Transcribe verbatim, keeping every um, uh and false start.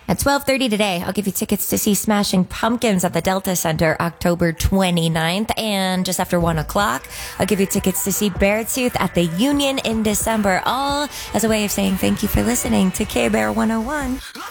At twelve thirty today, I'll give you tickets to see Smashing Pumpkins at the Delta Center October twenty-ninth. And just after one o'clock, I'll give you tickets to see Beartooth at the Union in December, all as a way of saying thank you for listening to K-Bear one oh one.